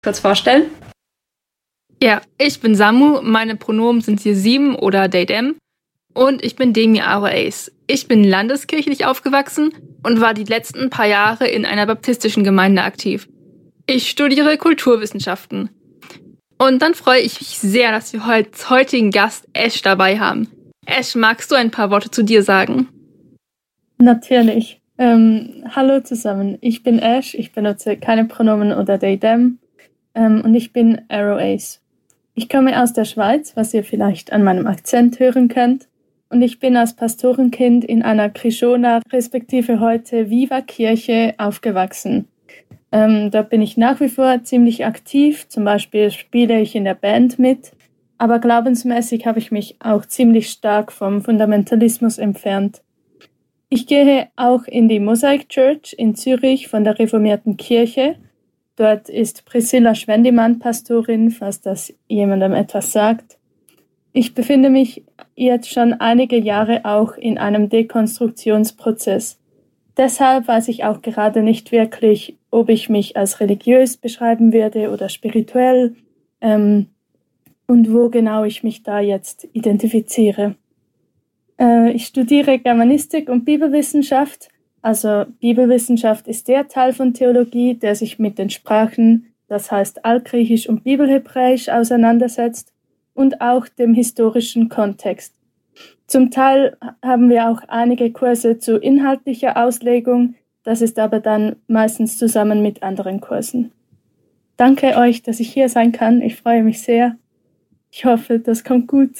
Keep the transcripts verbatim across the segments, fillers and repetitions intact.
Kurz vorstellen? Ja, ich bin Samu, meine Pronomen sind sie sieben oder they them und ich bin Demi Aroace. Ich bin landeskirchlich aufgewachsen und war die letzten paar Jahre in einer baptistischen Gemeinde aktiv. Ich studiere Kulturwissenschaften. Und dann freue ich mich sehr, dass wir heute als heutigen Gast Ash dabei haben. Ash, magst du ein paar Worte zu dir sagen? Natürlich. Ähm, hallo zusammen, ich bin Ash, ich benutze keine Pronomen oder they, them ähm, und ich bin Aroace. Ich komme aus der Schweiz, was ihr vielleicht an meinem Akzent hören könnt, und ich bin als Pastorenkind in einer Krishona, respektive heute Viva-Kirche, aufgewachsen. Ähm, da bin ich nach wie vor ziemlich aktiv, zum Beispiel spiele ich in der Band mit, aber glaubensmäßig habe ich mich auch ziemlich stark vom Fundamentalismus entfernt. Ich gehe auch in die Mosaic Church in Zürich von der reformierten Kirche. Dort ist Priscilla Schwendimann Pastorin, falls das jemandem etwas sagt. Ich befinde mich jetzt schon einige Jahre auch in einem Dekonstruktionsprozess. Deshalb weiß ich auch gerade nicht wirklich, ob ich mich als religiös beschreiben würde oder spirituell ähm, und wo genau ich mich da jetzt identifiziere. Äh, ich studiere Germanistik und Bibelwissenschaft. Also Bibelwissenschaft ist der Teil von Theologie, der sich mit den Sprachen, das heißt Altgriechisch und Bibelhebräisch, auseinandersetzt und auch dem historischen Kontext. Zum Teil haben wir auch einige Kurse zu inhaltlicher Auslegung, das ist aber dann meistens zusammen mit anderen Kursen. Danke euch, dass ich hier sein kann, ich freue mich sehr. Ich hoffe, das kommt gut.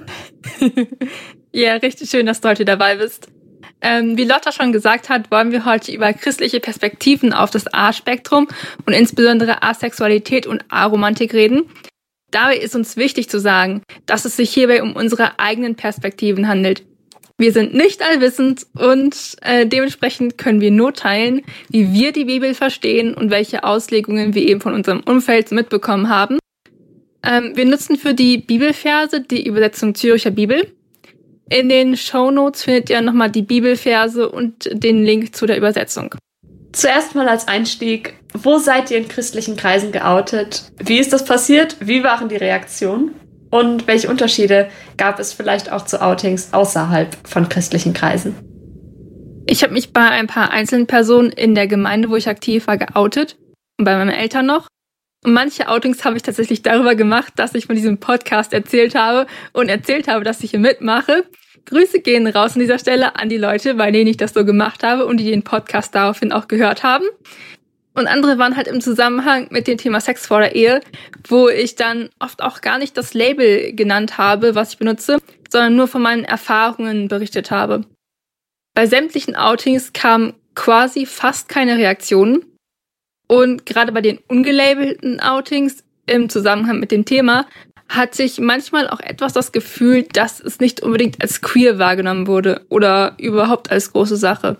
Ja, richtig schön, dass du heute dabei bist. Ähm, wie Lotta schon gesagt hat, wollen wir heute über christliche Perspektiven auf das A-Spektrum und insbesondere Asexualität und Aromantik reden. Dabei ist uns wichtig zu sagen, dass es sich hierbei um unsere eigenen Perspektiven handelt. Wir sind nicht allwissend und äh, dementsprechend können wir nur teilen, wie wir die Bibel verstehen und welche Auslegungen wir eben von unserem Umfeld mitbekommen haben. Ähm, wir nutzen für die Bibelverse die Übersetzung Zürcher Bibel. In den Shownotes findet ihr nochmal die Bibelverse und den Link zu der Übersetzung. Zuerst mal als Einstieg, wo seid ihr in christlichen Kreisen geoutet? Wie ist das passiert? Wie waren die Reaktionen? Und welche Unterschiede gab es vielleicht auch zu Outings außerhalb von christlichen Kreisen? Ich habe mich bei ein paar einzelnen Personen in der Gemeinde, wo ich aktiv war, geoutet. Und bei meinen Eltern noch. Und manche Outings habe ich tatsächlich darüber gemacht, dass ich von diesem Podcast erzählt habe und erzählt habe, dass ich hier mitmache. Grüße gehen raus an dieser Stelle an die Leute, bei denen ich das so gemacht habe und die den Podcast daraufhin auch gehört haben. Und andere waren halt im Zusammenhang mit dem Thema Sex vor der Ehe, wo ich dann oft auch gar nicht das Label genannt habe, was ich benutze, sondern nur von meinen Erfahrungen berichtet habe. Bei sämtlichen Outings kamen quasi fast keine Reaktionen. Und gerade bei den ungelabelten Outings im Zusammenhang mit dem Thema hatte ich manchmal auch etwas das Gefühl, dass es nicht unbedingt als queer wahrgenommen wurde oder überhaupt als große Sache.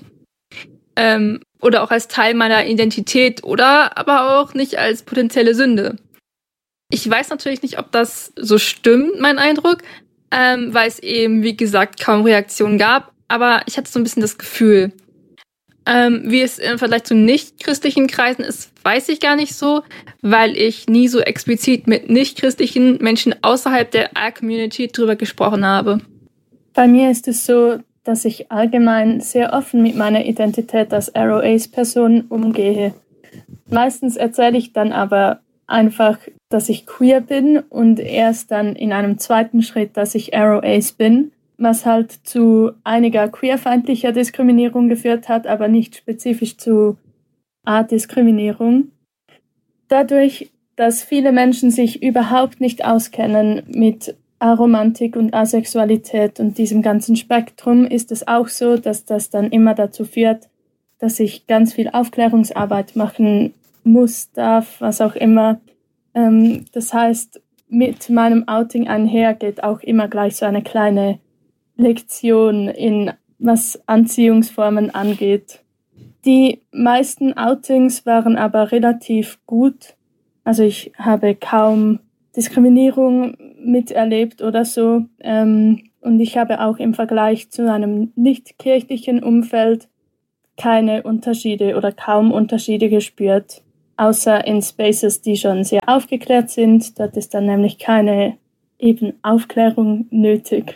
Ähm, oder auch als Teil meiner Identität oder aber auch nicht als potenzielle Sünde. Ich weiß natürlich nicht, ob das so stimmt, mein Eindruck, ähm, weil es eben, wie gesagt, kaum Reaktionen gab, aber ich hatte so ein bisschen das Gefühl. Ähm, wie es im Vergleich zu nicht-christlichen Kreisen ist, weiß ich gar nicht so, weil ich nie so explizit mit nicht-christlichen Menschen außerhalb der A-Community drüber gesprochen habe. Bei mir ist es so, dass ich allgemein sehr offen mit meiner Identität als Aroace-Person umgehe. Meistens erzähle ich dann aber einfach, dass ich queer bin und erst dann in einem zweiten Schritt, dass ich Aroace bin, was halt zu einiger queerfeindlicher Diskriminierung geführt hat, aber nicht spezifisch zu A-Diskriminierung. Dadurch, dass viele Menschen sich überhaupt nicht auskennen mit Aromantik und Asexualität und diesem ganzen Spektrum, ist es auch so, dass das dann immer dazu führt, dass ich ganz viel Aufklärungsarbeit machen muss, darf, was auch immer. Ähm, das heißt, mit meinem Outing einher geht auch immer gleich so eine kleine Lektion in was Anziehungsformen angeht. Die meisten Outings waren aber relativ gut. Also ich habe kaum Diskriminierung miterlebt oder so. Ähm, und ich habe auch im Vergleich zu einem nicht-kirchlichen Umfeld keine Unterschiede oder kaum Unterschiede gespürt. außer in Spaces, die schon sehr aufgeklärt sind. Dort ist dann nämlich keine eben Aufklärung nötig.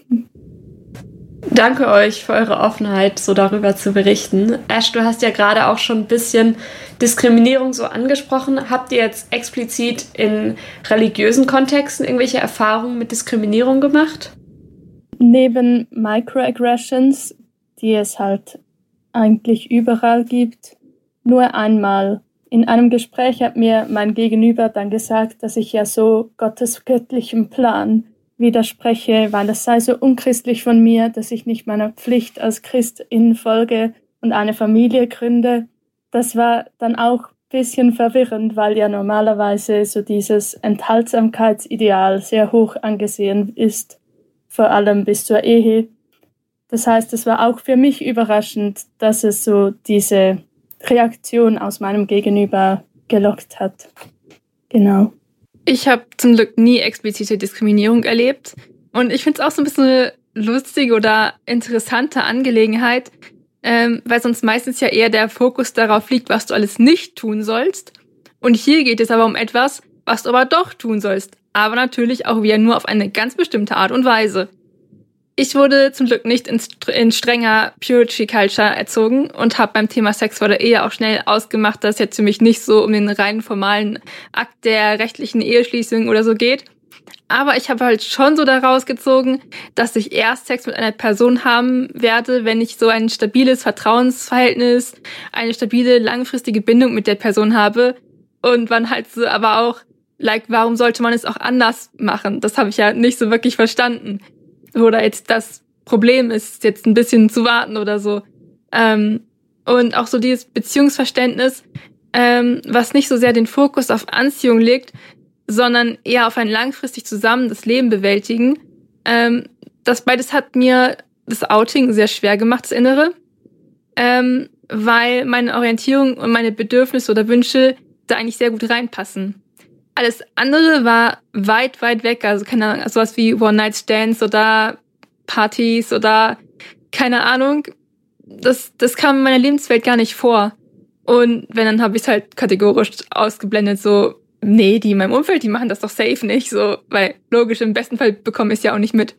Danke euch für eure Offenheit, so darüber zu berichten. Ash, du hast ja gerade auch schon ein bisschen Diskriminierung so angesprochen. Habt ihr jetzt explizit in religiösen Kontexten irgendwelche Erfahrungen mit Diskriminierung gemacht? Neben Microaggressions, die es halt eigentlich überall gibt, nur einmal. In einem Gespräch hat mir mein Gegenüber dann gesagt, dass ich ja so Gottes göttlichem Plan widerspreche, weil es sei so unchristlich von mir, dass ich nicht meiner Pflicht als Christin folge und eine Familie gründe. Das war dann auch ein bisschen verwirrend, weil ja normalerweise so dieses Enthaltsamkeitsideal sehr hoch angesehen ist, vor allem bis zur Ehe. Das heißt, es war auch für mich überraschend, dass es so diese Reaktion aus meinem Gegenüber gelockt hat. Genau. Ich habe zum Glück nie explizite Diskriminierung erlebt. Und ich finde es auch so ein bisschen eine lustige oder interessante Angelegenheit, ähm, weil sonst meistens ja eher der Fokus darauf liegt, was du alles nicht tun sollst. Und hier geht es aber um etwas, was du aber doch tun sollst. Aber natürlich auch wieder nur auf eine ganz bestimmte Art und Weise. Ich wurde zum Glück nicht in, in strenger Purity Culture erzogen und habe beim Thema Sex vor der Ehe auch schnell ausgemacht, dass es jetzt für mich nicht so um den rein formalen Akt der rechtlichen Eheschließung oder so geht. Aber ich habe halt schon so daraus gezogen, dass ich erst Sex mit einer Person haben werde, wenn ich so ein stabiles Vertrauensverhältnis, eine stabile langfristige Bindung mit der Person habe. Und man halt so aber auch, like, warum sollte man es auch anders machen? Das habe ich ja nicht so wirklich verstanden. Oder jetzt das Problem ist, jetzt ein bisschen zu warten oder so. Ähm, und auch so dieses Beziehungsverständnis, ähm, was nicht so sehr den Fokus auf Anziehung legt, sondern eher auf ein langfristig zusammen das Leben bewältigen. Ähm, das beides hat mir das Outing sehr schwer gemacht, das Innere, ähm, weil meine Orientierung und meine Bedürfnisse oder Wünsche da eigentlich sehr gut reinpassen. Alles andere war weit, weit weg. Also keine Ahnung, sowas wie One-Night-Stands oder Partys oder keine Ahnung. Das, das kam in meiner Lebenswelt gar nicht vor. Und wenn, dann habe ich es halt kategorisch ausgeblendet. So, nee, die in meinem Umfeld, die machen das doch safe nicht. So, weil logisch, im besten Fall bekomme ich es ja auch nicht mit.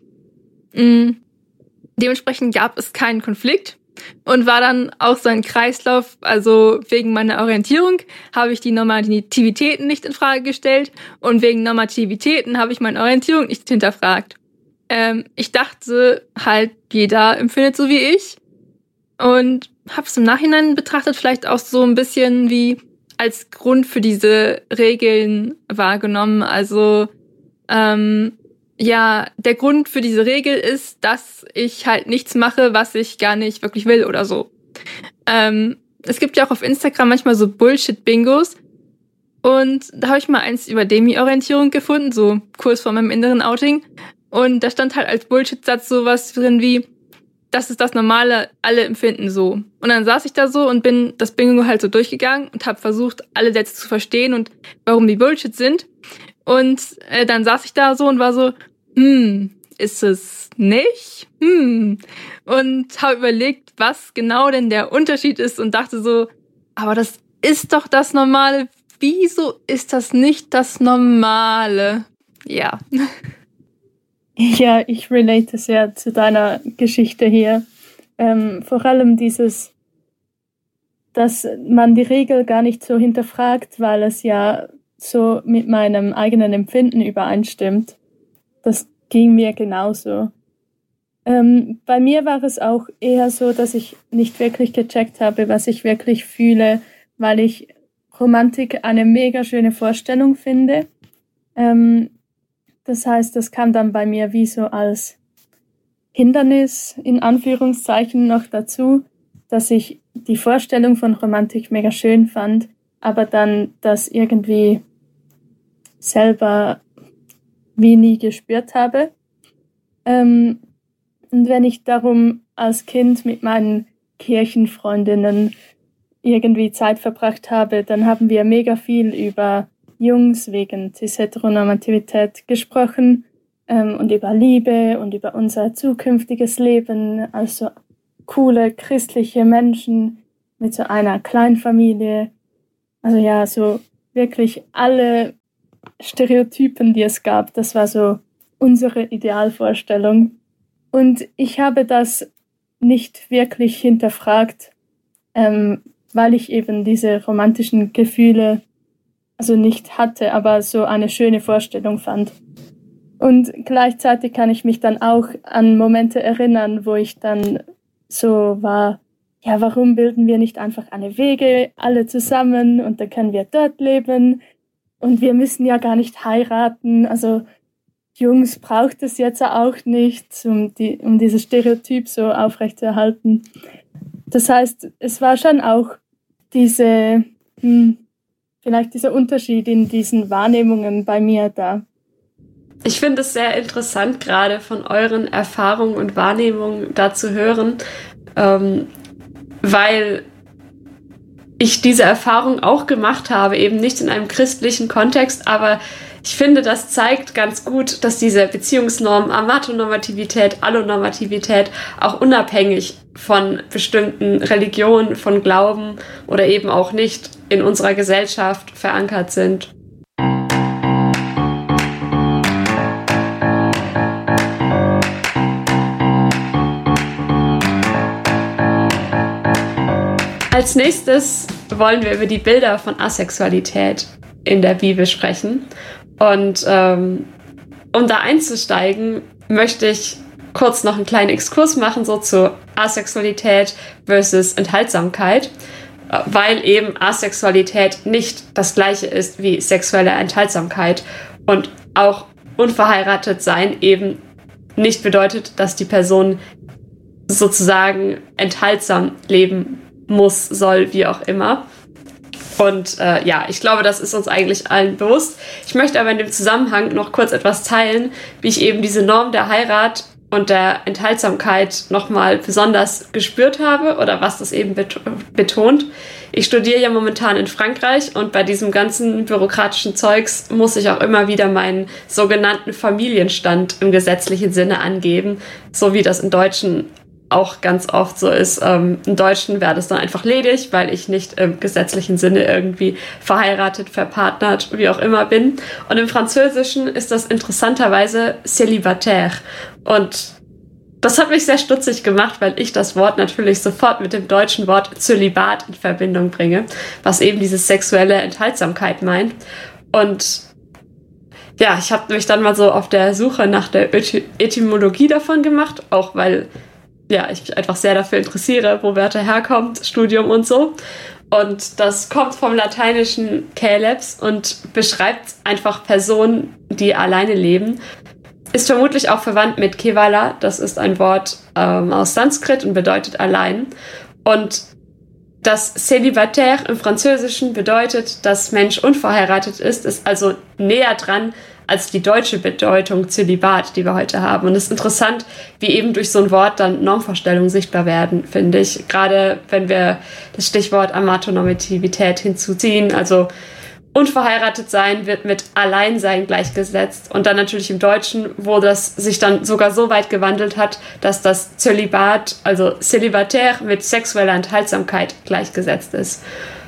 Mhm. Dementsprechend gab es keinen Konflikt. Und war dann auch so ein Kreislauf, also wegen meiner Orientierung habe ich die Normativitäten nicht in Frage gestellt und wegen Normativitäten habe ich meine Orientierung nicht hinterfragt. Ähm, ich dachte halt, jeder empfindet so wie ich und habe es im Nachhinein betrachtet vielleicht auch so ein bisschen wie als Grund für diese Regeln wahrgenommen. Also ähm, ja, der Grund für diese Regel ist, dass ich halt nichts mache, was ich gar nicht wirklich will oder so. Ähm, es gibt ja auch auf Instagram manchmal so Bullshit-Bingos. Und da habe ich mal eins über Demi-Orientierung gefunden, so kurz vor meinem inneren Outing. Und da stand halt als Bullshit-Satz sowas drin wie, das ist das Normale, alle empfinden so. Und dann saß ich da so und bin das Bingo halt so durchgegangen und habe versucht, alle Sätze zu verstehen und warum die Bullshit sind. Und äh, dann saß ich da so und war so, hm, ist es nicht? Hm. Und habe überlegt, was genau denn der Unterschied ist und dachte so, aber das ist doch das Normale. Wieso ist das nicht das Normale? Ja. Ja, ich relate sehr zu deiner Geschichte hier. Ähm, vor allem dieses, dass man die Regel gar nicht so hinterfragt, weil es ja so mit meinem eigenen Empfinden übereinstimmt. Das ging mir genauso. Ähm, bei mir war es auch eher so, dass ich nicht wirklich gecheckt habe, was ich wirklich fühle, weil ich Romantik eine mega schöne Vorstellung finde. Ähm, das heißt, das kam dann bei mir wie so als Hindernis in Anführungszeichen noch dazu, dass ich die Vorstellung von Romantik mega schön fand, aber dann das irgendwie selber wie nie gespürt habe. Ähm, und wenn ich darum als Kind mit meinen Kirchenfreundinnen irgendwie Zeit verbracht habe, dann haben wir mega viel über Jungs wegen Cis-Heteronormativität gesprochen ähm, und über Liebe und über unser zukünftiges Leben als so coole christliche Menschen mit so einer Kleinfamilie. Also ja, so wirklich alle Stereotypen, die es gab, das war so unsere Idealvorstellung. Und ich habe das nicht wirklich hinterfragt, ähm, weil ich eben diese romantischen Gefühle also nicht hatte, aber so eine schöne Vorstellung fand. Und gleichzeitig kann ich mich dann auch an Momente erinnern, wo ich dann so war, ja, warum bilden wir nicht einfach eine W G, alle zusammen, und dann können wir dort leben und wir müssen ja gar nicht heiraten, also Jungs braucht es jetzt auch nicht, um, die, um dieses Stereotyp so aufrechtzuerhalten. Das heißt, es war schon auch diese, hm, vielleicht dieser Unterschied in diesen Wahrnehmungen bei mir da. Ich finde es sehr interessant, gerade von euren Erfahrungen und Wahrnehmungen da zu hören, ähm, weil ich diese Erfahrung auch gemacht habe, eben nicht in einem christlichen Kontext, aber ich finde, das zeigt ganz gut, dass diese Beziehungsnorm, Amatonormativität, Allonormativität auch unabhängig von bestimmten Religionen, von Glauben oder eben auch nicht in unserer Gesellschaft verankert sind. Als nächstes wollen wir über die Bilder von Asexualität in der Bibel sprechen. Und ähm, um da einzusteigen, möchte ich kurz noch einen kleinen Exkurs machen, so zu Asexualität versus Enthaltsamkeit, weil eben Asexualität nicht das gleiche ist wie sexuelle Enthaltsamkeit und auch unverheiratet sein eben nicht bedeutet, dass die Person sozusagen enthaltsam leben muss, soll, wie auch immer. Und äh, ja, ich glaube, das ist uns eigentlich allen bewusst. Ich möchte aber in dem Zusammenhang noch kurz etwas teilen, wie ich eben diese Norm der Heirat und der Enthaltsamkeit nochmal besonders gespürt habe oder was das eben bet- betont. Ich studiere ja momentan in Frankreich und bei diesem ganzen bürokratischen Zeugs muss ich auch immer wieder meinen sogenannten Familienstand im gesetzlichen Sinne angeben, so wie das in Deutschen auch ganz oft so ist. Ähm, im Deutschen wäre das dann einfach ledig, weil ich nicht im gesetzlichen Sinne irgendwie verheiratet, verpartnert, wie auch immer bin. Und im Französischen ist das interessanterweise célibataire. Und das hat mich sehr stutzig gemacht, weil ich das Wort natürlich sofort mit dem deutschen Wort Zölibat in Verbindung bringe, was eben diese sexuelle Enthaltsamkeit meint. Und ja, ich habe mich dann mal so auf der Suche nach der Etymologie davon gemacht, auch weil ja, ich mich einfach sehr dafür interessiere, wo Wörter herkommen, Studium und so. Und das kommt vom lateinischen Caelebs und beschreibt einfach Personen, die alleine leben. Ist vermutlich auch verwandt mit Kevala, das ist ein Wort ähm, aus Sanskrit und bedeutet allein. Und das Célibataire im Französischen bedeutet, dass Mensch unverheiratet ist, ist also näher dran als die deutsche Bedeutung Zölibat, die wir heute haben. Und es ist interessant, wie eben durch so ein Wort dann Normvorstellungen sichtbar werden, finde ich. Gerade wenn wir das Stichwort Amatonormativität hinzuziehen, also unverheiratet sein wird mit Alleinsein gleichgesetzt. Und dann natürlich im Deutschen, wo das sich dann sogar so weit gewandelt hat, dass das Zölibat, also Célibataire, mit sexueller Enthaltsamkeit gleichgesetzt ist.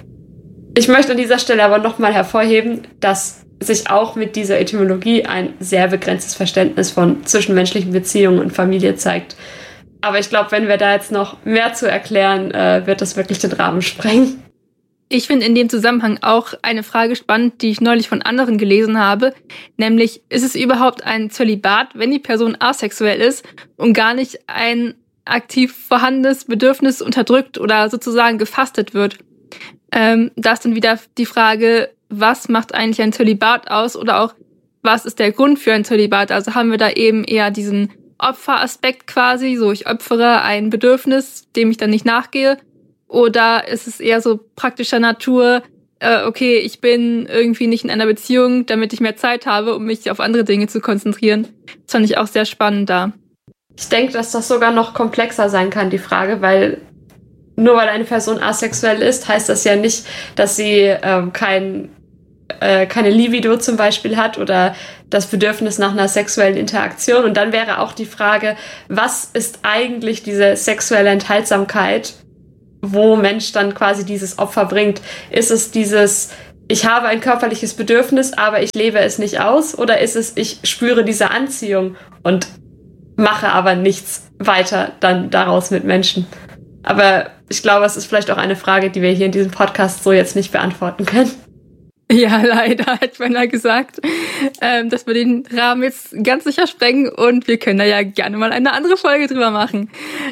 Ich möchte an dieser Stelle aber nochmal hervorheben, dass sich auch mit dieser Etymologie ein sehr begrenztes Verständnis von zwischenmenschlichen Beziehungen und Familie zeigt. Aber ich glaube, wenn wir da jetzt noch mehr zu erklären, äh, wird das wirklich den Rahmen sprengen. Ich finde in dem Zusammenhang auch eine Frage spannend, die ich neulich von anderen gelesen habe, nämlich, ist es überhaupt ein Zölibat, wenn die Person asexuell ist und gar nicht ein aktiv vorhandenes Bedürfnis unterdrückt oder sozusagen gefastet wird? Ähm, da ist dann wieder die Frage, was macht eigentlich ein Zölibat aus oder auch, was ist der Grund für ein Zölibat? Also haben wir da eben eher diesen Opferaspekt quasi, so ich opfere ein Bedürfnis, dem ich dann nicht nachgehe, oder ist es eher so praktischer Natur, äh, okay, ich bin irgendwie nicht in einer Beziehung, damit ich mehr Zeit habe, um mich auf andere Dinge zu konzentrieren. Das fand ich auch sehr spannend da. Ich denke, dass das sogar noch komplexer sein kann, die Frage, weil nur weil eine Person asexuell ist, heißt das ja nicht, dass sie ähm, kein, äh, keine Libido zum Beispiel hat oder das Bedürfnis nach einer sexuellen Interaktion. Und dann wäre auch die Frage, was ist eigentlich diese sexuelle Enthaltsamkeit? wo Mensch dann quasi dieses Opfer bringt. Ist es dieses, ich habe ein körperliches Bedürfnis, aber ich lebe es nicht aus? Oder ist es, ich spüre diese Anziehung und mache aber nichts weiter dann daraus mit Menschen? Aber ich glaube, es ist vielleicht auch eine Frage, die wir hier in diesem Podcast so jetzt nicht beantworten können. Ja, leider, hat Männer gesagt, ähm, dass wir den Rahmen jetzt ganz sicher sprengen und wir können da ja gerne mal eine andere Folge drüber machen.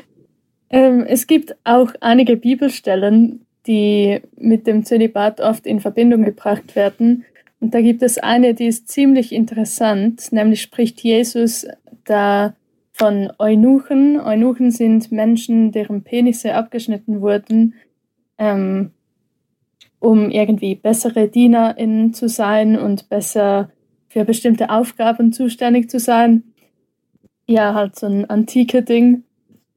Ähm, es gibt auch einige Bibelstellen, die mit dem Zölibat oft in Verbindung gebracht werden. Und da gibt es eine, die ist ziemlich interessant, nämlich spricht Jesus da von Eunuchen. Eunuchen sind Menschen, deren Penisse abgeschnitten wurden, ähm, um irgendwie bessere DienerInnen zu sein und besser für bestimmte Aufgaben zuständig zu sein. Ja, halt so ein antike Ding.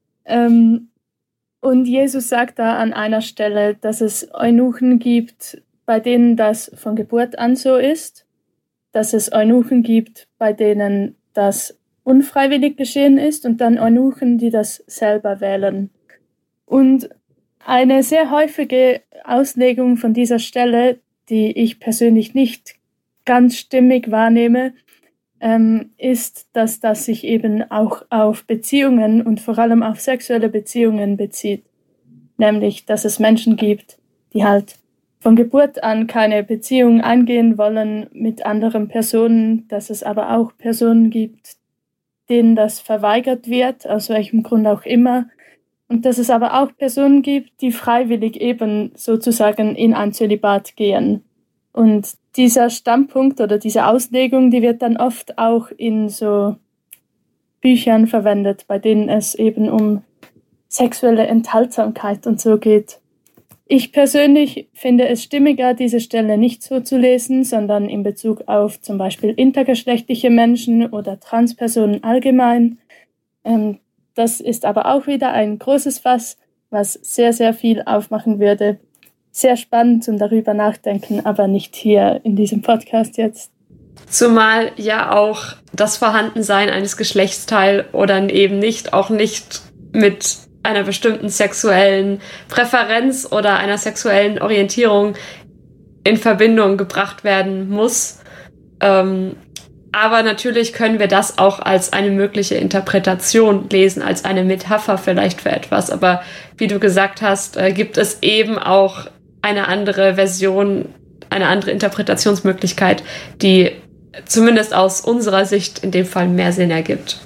Ähm, und Jesus sagt da an einer Stelle, dass es Eunuchen gibt, bei denen das von Geburt an so ist, dass es Eunuchen gibt, bei denen das unfreiwillig geschehen ist und dann Eunuchen, die das selber wählen. Und eine sehr häufige Auslegung von dieser Stelle, die ich persönlich nicht ganz stimmig wahrnehme, ähm, ist, dass das sich eben auch auf Beziehungen und vor allem auf sexuelle Beziehungen bezieht. Nämlich, dass es Menschen gibt, die halt von Geburt an keine Beziehung eingehen wollen mit anderen Personen, dass es aber auch Personen gibt, denen das verweigert wird, aus welchem Grund auch immer. Und dass es aber auch Personen gibt, die freiwillig eben sozusagen in ein Zölibat gehen. Und dieser Standpunkt oder diese Auslegung, die wird dann oft auch in so Büchern verwendet, bei denen es eben um sexuelle Enthaltsamkeit und so geht. Ich persönlich finde es stimmiger, diese Stelle nicht so zu lesen, sondern in Bezug auf zum Beispiel intergeschlechtliche Menschen oder Transpersonen allgemein. Ähm, Das ist aber auch wieder ein großes Fass, was sehr, sehr viel aufmachen würde. Sehr spannend zum darüber nachdenken, aber nicht hier in diesem Podcast jetzt. Zumal ja auch das Vorhandensein eines Geschlechtsteils oder eben nicht, auch nicht mit einer bestimmten sexuellen Präferenz oder einer sexuellen Orientierung in Verbindung gebracht werden muss. Ähm, Aber natürlich können wir das auch als eine mögliche Interpretation lesen, als eine Metapher vielleicht für etwas. Aber wie du gesagt hast, äh, gibt es eben auch eine andere Version, eine andere Interpretationsmöglichkeit, die zumindest aus unserer Sicht in dem Fall mehr Sinn ergibt.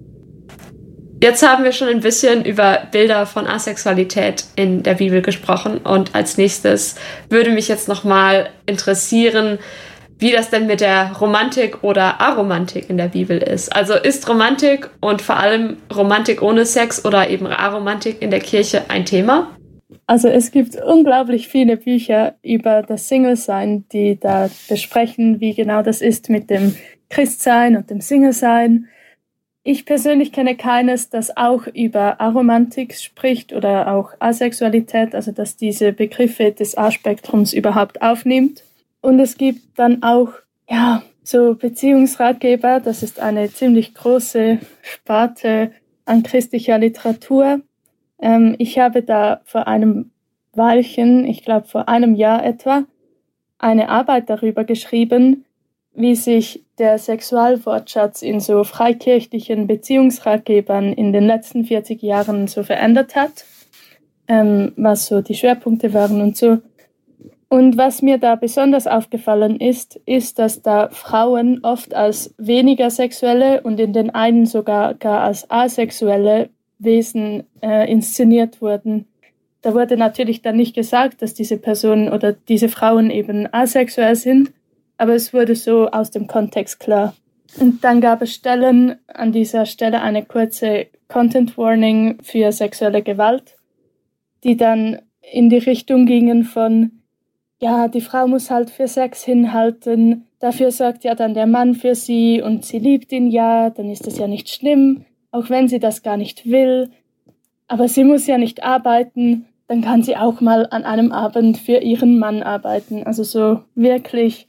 Jetzt haben wir schon ein bisschen über Bilder von Asexualität in der Bibel gesprochen und als nächstes würde mich jetzt nochmal interessieren, wie das denn mit der Romantik oder Aromantik in der Bibel ist. Also ist Romantik und vor allem Romantik ohne Sex oder eben Aromantik in der Kirche ein Thema? Also es gibt unglaublich viele Bücher über das Single-Sein, die da besprechen, wie genau das ist mit dem Christsein und dem Single-Sein. Ich persönlich kenne keines, das auch über Aromantik spricht oder auch Asexualität, also dass diese Begriffe des A-Spektrums überhaupt aufnimmt. Und es gibt dann auch, ja, so Beziehungsratgeber. Das ist eine ziemlich große Sparte an christlicher Literatur. Ähm, ich habe da vor einem Weilchen, ich glaube vor einem Jahr etwa, eine Arbeit darüber geschrieben, wie sich der Sexualwortschatz in so freikirchlichen Beziehungsratgebern in den letzten vierzig Jahren so verändert hat, ähm, was so die Schwerpunkte waren und so. Und was mir da besonders aufgefallen ist, ist, dass da Frauen oft als weniger sexuelle und in den einen sogar gar als asexuelle Wesen äh, inszeniert wurden. Da wurde natürlich dann nicht gesagt, dass diese Personen oder diese Frauen eben asexuell sind, aber es wurde so aus dem Kontext klar. Und dann gab es Stellen, an dieser Stelle eine kurze Content Warning für sexuelle Gewalt, die dann in die Richtung gingen von ja, die Frau muss halt für Sex hinhalten, dafür sorgt ja dann der Mann für sie und sie liebt ihn ja, dann ist das ja nicht schlimm, auch wenn sie das gar nicht will. Aber sie muss ja nicht arbeiten, dann kann sie auch mal an einem Abend für ihren Mann arbeiten. Also so wirklich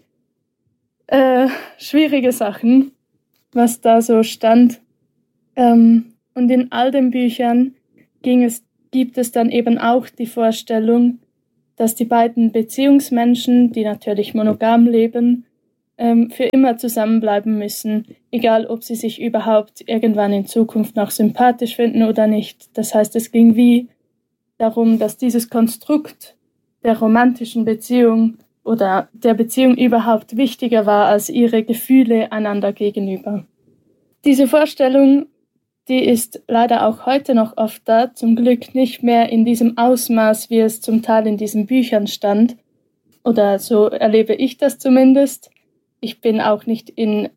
äh, schwierige Sachen, was da so stand. Ähm, und in all den Büchern ging es gibt es dann eben auch die Vorstellung, dass die beiden Beziehungsmenschen, die natürlich monogam leben, ähm, für immer zusammenbleiben müssen, egal ob sie sich überhaupt irgendwann in Zukunft noch sympathisch finden oder nicht. Das heißt, es ging wie darum, dass dieses Konstrukt der romantischen Beziehung oder der Beziehung überhaupt wichtiger war als ihre Gefühle einander gegenüber. Diese Vorstellung, die ist leider auch heute noch oft da, zum Glück nicht mehr in diesem Ausmaß, wie es zum Teil in diesen Büchern stand. Oder so erlebe ich das zumindest. Ich bin auch nicht in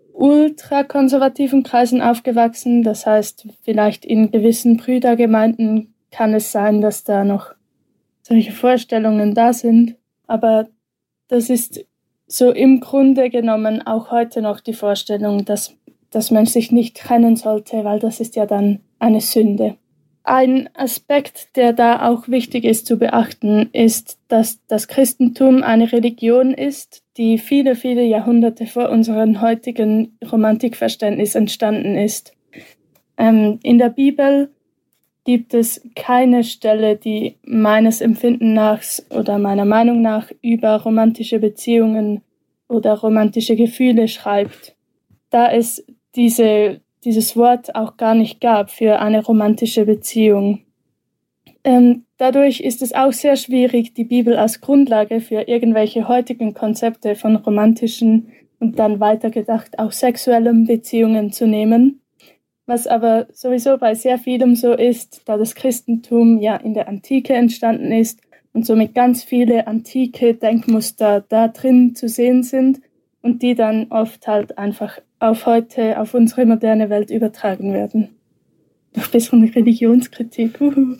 ultrakonservativen Kreisen aufgewachsen. Das heißt, vielleicht in gewissen Brüdergemeinden kann es sein, dass da noch solche Vorstellungen da sind. Aber das ist so im Grunde genommen auch heute noch die Vorstellung, dass dass man sich nicht trennen sollte, weil das ist ja dann eine Sünde. Ein Aspekt, der da auch wichtig ist zu beachten, ist, dass das Christentum eine Religion ist, die viele, viele Jahrhunderte vor unserem heutigen Romantikverständnis entstanden ist. Ähm, in der Bibel gibt es keine Stelle, die meines Empfindens nach oder meiner Meinung nach über romantische Beziehungen oder romantische Gefühle schreibt, da es diese, dieses Wort auch gar nicht gab für eine romantische Beziehung. Ähm, dadurch ist es auch sehr schwierig, die Bibel als Grundlage für irgendwelche heutigen Konzepte von romantischen und dann weitergedacht auch sexuellen Beziehungen zu nehmen, was aber sowieso bei sehr vielem so ist, da das Christentum ja in der Antike entstanden ist und somit ganz viele antike Denkmuster da drin zu sehen sind und die dann oft halt einfach auf heute, auf unsere moderne Welt übertragen werden. Noch ein bisschen Religionskritik. Uhu.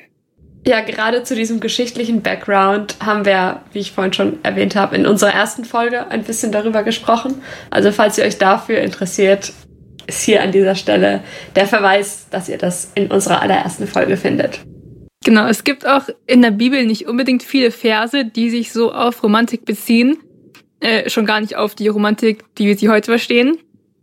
Ja, gerade zu diesem geschichtlichen Background haben wir, wie ich vorhin schon erwähnt habe, in unserer ersten Folge ein bisschen darüber gesprochen. Also falls ihr euch dafür interessiert, ist hier an dieser Stelle der Verweis, dass ihr das in unserer allerersten Folge findet. Genau, es gibt auch in der Bibel nicht unbedingt viele Verse, die sich so auf Romantik beziehen. Äh, schon gar nicht auf die Romantik, die wir sie heute verstehen.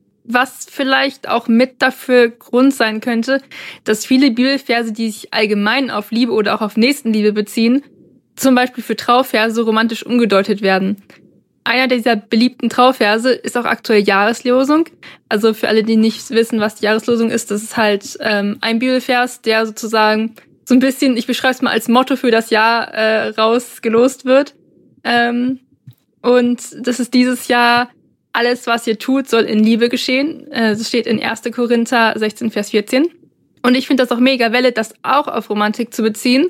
Was vielleicht auch mit dafür Grund sein könnte, dass viele Bibelverse, die sich allgemein auf Liebe oder auch auf Nächstenliebe beziehen, zum Beispiel für Trauverse romantisch umgedeutet werden. Einer dieser beliebten Trauverse ist auch aktuell Jahreslosung. Also für alle, die nicht wissen, was die Jahreslosung ist, das ist halt ähm, ein Bibelvers, der sozusagen so ein bisschen, ich beschreibe es mal als Motto für das Jahr äh, rausgelost wird. Ähm, und das ist dieses Jahr: Alles, was ihr tut, soll in Liebe geschehen. Das steht in erster Korinther sechzehn, Vers vierzehn. Und ich finde das auch mega valid, das auch auf Romantik zu beziehen.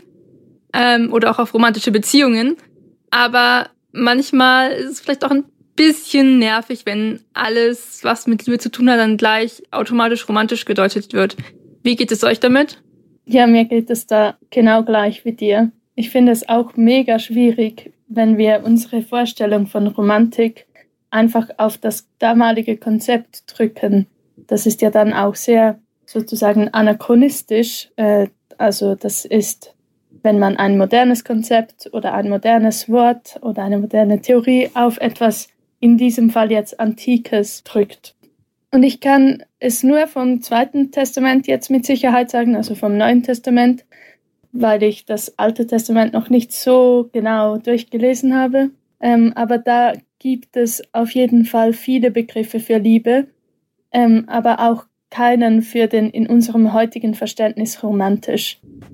Ähm, oder auch auf romantische Beziehungen. Aber manchmal ist es vielleicht auch ein bisschen nervig, wenn alles, was mit Liebe zu tun hat, dann gleich automatisch romantisch gedeutet wird. Wie geht es euch damit? Ja, mir geht es da genau gleich wie dir. Ich finde es auch mega schwierig, wenn wir unsere Vorstellung von Romantik einfach auf das damalige Konzept drücken. Das ist ja dann auch sehr sozusagen anachronistisch. Äh, also das ist, wenn man ein modernes Konzept oder ein modernes Wort oder eine moderne Theorie auf etwas, in diesem Fall jetzt Antikes, drückt. Und ich kann es nur vom Zweiten Testament jetzt mit Sicherheit sagen, also vom Neuen Testament, weil ich das Alte Testament noch nicht so genau durchgelesen habe. Ähm, aber da gibt es auf jeden Fall viele Begriffe für Liebe, ähm, aber auch keinen für den in unserem heutigen Verständnis romantisch.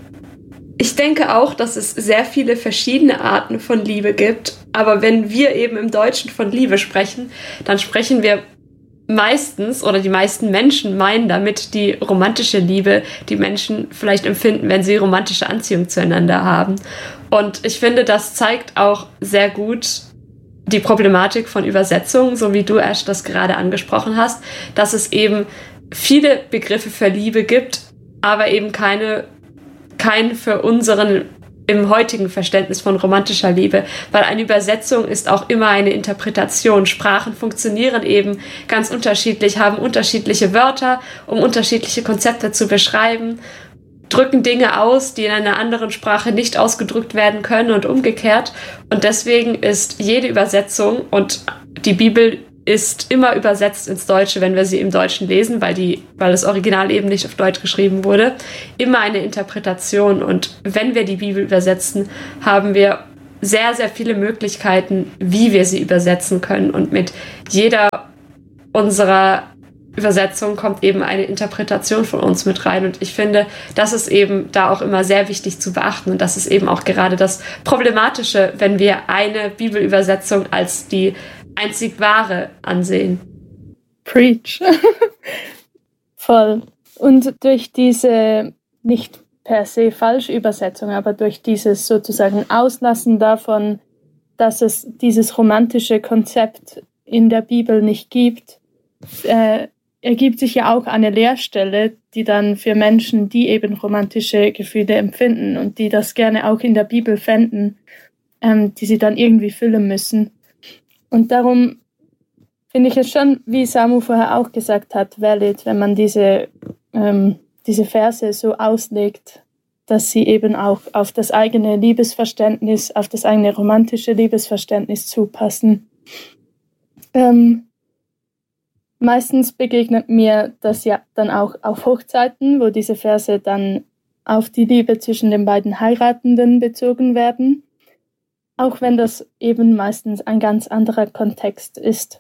Ich denke auch, dass es sehr viele verschiedene Arten von Liebe gibt, aber wenn wir eben im Deutschen von Liebe sprechen, dann sprechen wir meistens, oder die meisten Menschen meinen damit die romantische Liebe, die Menschen vielleicht empfinden, wenn sie romantische Anziehung zueinander haben. Und ich finde, das zeigt auch sehr gut die Problematik von Übersetzung, so wie du, Ash, das gerade angesprochen hast, dass es eben viele Begriffe für Liebe gibt, aber eben keine, keinen für unseren im heutigen Verständnis von romantischer Liebe, weil eine Übersetzung ist auch immer eine Interpretation. Sprachen funktionieren eben ganz unterschiedlich, haben unterschiedliche Wörter, um unterschiedliche Konzepte zu beschreiben, drücken Dinge aus, die in einer anderen Sprache nicht ausgedrückt werden können und umgekehrt. Und deswegen ist jede Übersetzung, und die Bibel ist immer übersetzt ins Deutsche, wenn wir sie im Deutschen lesen, weil die, weil das Original eben nicht auf Deutsch geschrieben wurde, immer eine Interpretation. Und wenn wir die Bibel übersetzen, haben wir sehr, sehr viele Möglichkeiten, wie wir sie übersetzen können. Und mit jeder unserer Übersetzungen kommt eben eine Interpretation von uns mit rein. Und ich finde, das ist eben da auch immer sehr wichtig zu beachten. Und das ist eben auch gerade das Problematische, wenn wir eine Bibelübersetzung als die einzig wahre ansehen. Preach. Voll. Und durch diese nicht per se falsche Übersetzung, aber durch dieses sozusagen Auslassen davon, dass es dieses romantische Konzept in der Bibel nicht gibt, äh, ergibt sich ja auch eine Leerstelle, die dann für Menschen, die eben romantische Gefühle empfinden und die das gerne auch in der Bibel fänden, ähm, die sie dann irgendwie füllen müssen. Und darum finde ich es schon, wie Samu vorher auch gesagt hat, valid, wenn man diese, ähm, diese Verse so auslegt, dass sie eben auch auf das eigene Liebesverständnis, auf das eigene romantische Liebesverständnis zupassen. Ähm, meistens begegnet mir das ja dann auch auf Hochzeiten, wo diese Verse dann auf die Liebe zwischen den beiden Heiratenden bezogen werden, auch wenn das eben meistens ein ganz anderer Kontext ist.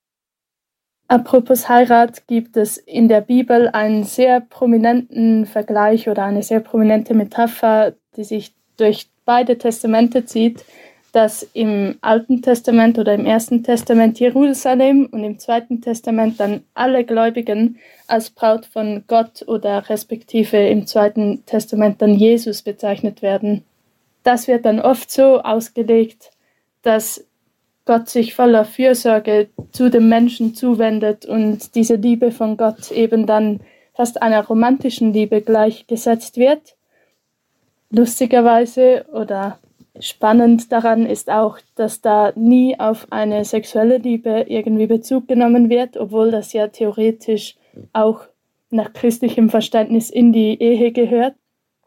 Apropos Heirat, gibt es in der Bibel einen sehr prominenten Vergleich oder eine sehr prominente Metapher, die sich durch beide Testamente zieht, dass im Alten Testament oder im Ersten Testament Jerusalem und im Zweiten Testament dann alle Gläubigen als Braut von Gott oder respektive im Zweiten Testament dann Jesus bezeichnet werden. Das wird dann oft so ausgelegt, dass Gott sich voller Fürsorge zu dem Menschen zuwendet und diese Liebe von Gott eben dann fast einer romantischen Liebe gleichgesetzt wird. Lustigerweise oder spannend daran ist auch, dass da nie auf eine sexuelle Liebe irgendwie Bezug genommen wird, obwohl das ja theoretisch auch nach christlichem Verständnis in die Ehe gehört.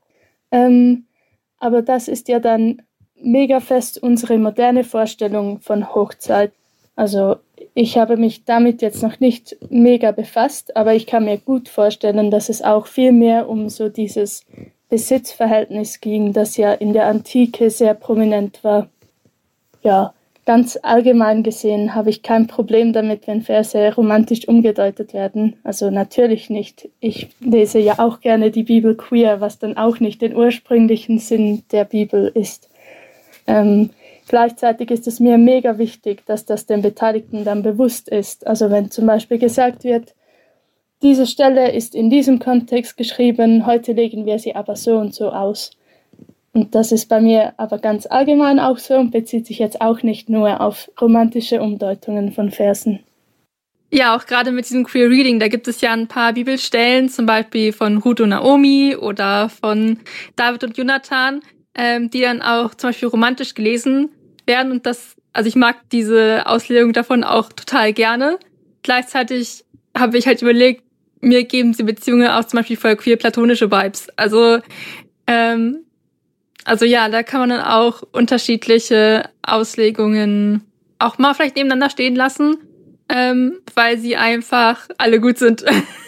Ähm, aber das ist ja dann mega fest unsere moderne Vorstellung von Hochzeit. Also ich habe mich damit jetzt noch nicht mega befasst, aber ich kann mir gut vorstellen, dass es auch viel mehr um so dieses Besitzverhältnis ging, das ja in der Antike sehr prominent war. Ja, ganz allgemein gesehen habe ich kein Problem damit, wenn Verse romantisch umgedeutet werden. Also natürlich nicht. Ich lese ja auch gerne die Bibel queer, was dann auch nicht den ursprünglichen Sinn der Bibel ist. Ähm, gleichzeitig ist es mir mega wichtig, dass das den Beteiligten dann bewusst ist. Also wenn zum Beispiel gesagt wird, diese Stelle ist in diesem Kontext geschrieben, heute legen wir sie aber so und so aus. Und das ist bei mir aber ganz allgemein auch so und bezieht sich jetzt auch nicht nur auf romantische Umdeutungen von Versen. Ja, auch gerade mit diesem Queer Reading, da gibt es ja ein paar Bibelstellen, zum Beispiel von Ruth und Naomi oder von David und Jonathan, ähm, die dann auch zum Beispiel romantisch gelesen werden. Und das, also ich mag diese Auslegung davon auch total gerne. Gleichzeitig habe ich halt überlegt, mir geben sie Beziehungen auch zum Beispiel voll queer platonische Vibes. Also, ähm, also ja, da kann man dann auch unterschiedliche Auslegungen auch mal vielleicht nebeneinander stehen lassen, ähm, weil sie einfach alle gut sind.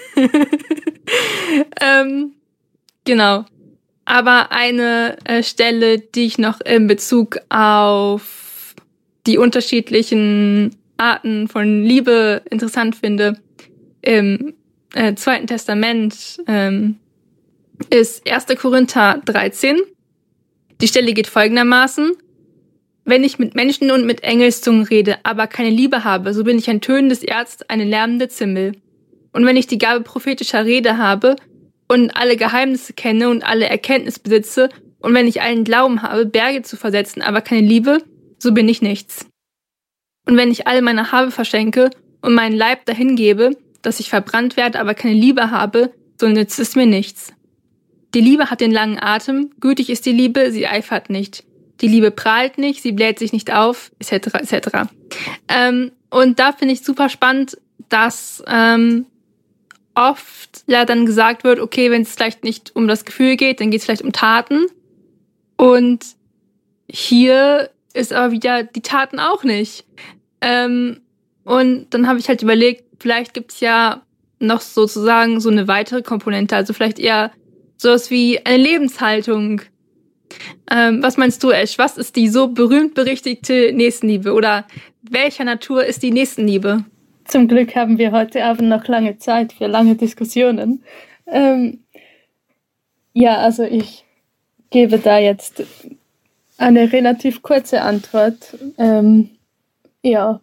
ähm, genau. Aber eine äh, Stelle, die ich noch in Bezug auf die unterschiedlichen Arten von Liebe interessant finde, im äh, Zweiten Testament ähm, ist erster Korinther dreizehn. Die Stelle geht folgendermaßen: Wenn ich mit Menschen und mit Engelszungen rede, aber keine Liebe habe, so bin ich ein tönendes Erz, eine lärmende Zimbel. Und wenn ich die Gabe prophetischer Rede habe und alle Geheimnisse kenne und alle Erkenntnis besitze und wenn ich allen Glauben habe, Berge zu versetzen, aber keine Liebe, so bin ich nichts. Und wenn ich alle meine Habe verschenke und meinen Leib dahingebe, dass ich verbrannt werde, aber keine Liebe habe, so nützt es mir nichts. Die Liebe hat den langen Atem, gütig ist die Liebe, sie eifert nicht. Die Liebe prahlt nicht, sie bläht sich nicht auf, et cetera et cetera. Ähm, und da finde ich super spannend, dass ähm, oft ja dann gesagt wird, okay, wenn es vielleicht nicht um das Gefühl geht, dann geht es vielleicht um Taten. Und hier ist aber wieder die Taten auch nicht. Ähm, Und dann habe ich halt überlegt, vielleicht gibt's ja noch sozusagen so eine weitere Komponente, also vielleicht eher sowas wie eine Lebenshaltung. Ähm, was meinst du, Ash? Was ist die so berühmt-berüchtigte Nächstenliebe? Oder welcher Natur ist die Nächstenliebe? Zum Glück haben wir heute Abend noch lange Zeit für lange Diskussionen. Ähm, ja, also ich gebe da jetzt eine relativ kurze Antwort. Ähm, ja,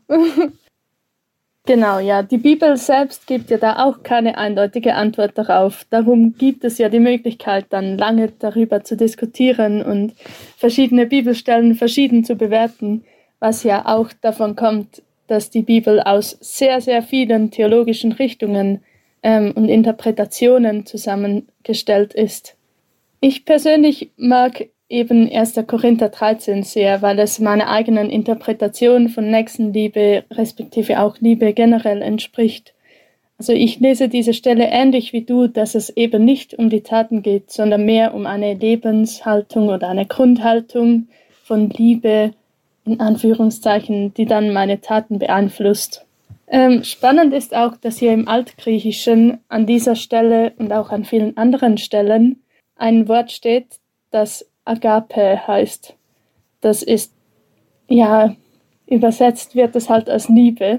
genau, ja. Die Bibel selbst gibt ja da auch keine eindeutige Antwort darauf. Darum gibt es ja die Möglichkeit, dann lange darüber zu diskutieren und verschiedene Bibelstellen verschieden zu bewerten, was ja auch davon kommt, dass die Bibel aus sehr, sehr vielen theologischen Richtungen ähm, und Interpretationen zusammengestellt ist. Ich persönlich mag eben erster Korinther dreizehn sehr, weil es meiner eigenen Interpretation von Nächstenliebe respektive auch Liebe generell entspricht. Also ich lese diese Stelle ähnlich wie du, dass es eben nicht um die Taten geht, sondern mehr um eine Lebenshaltung oder eine Grundhaltung von Liebe, in Anführungszeichen, die dann meine Taten beeinflusst. Ähm, spannend ist auch, dass hier im Altgriechischen an dieser Stelle und auch an vielen anderen Stellen ein Wort steht, das Agape heißt. Das ist, ja, übersetzt wird es halt als Liebe,